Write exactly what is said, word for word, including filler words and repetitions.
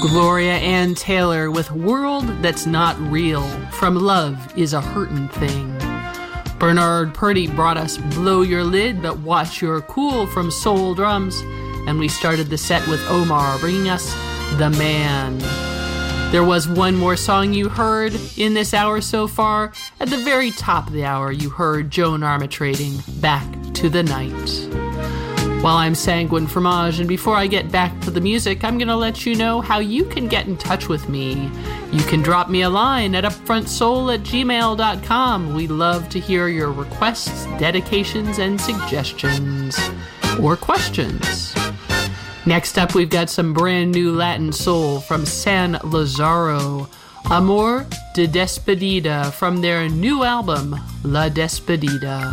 Gloria Ann Taylor with World That's Not Real from Love Is a Hurtin' Thing. Bernard Purdy brought us Blow Your Lid But Watch Your Cool from Soul Drums. And we started the set with Omar bringing us The Man. There was one more song you heard in this hour so far. At the very top of the hour, you heard Joan Armatrading, Back to the Night. While I'm Sanguine Fromage, and before I get back to the music, I'm going to let you know how you can get in touch with me. You can drop me a line at upfrontsoul at gmail dot com. We love to hear your requests, dedications, and suggestions. Or questions. Next up, we've got some brand new Latin soul from San Lazaro. Amor de Despedida from their new album, La Despedida.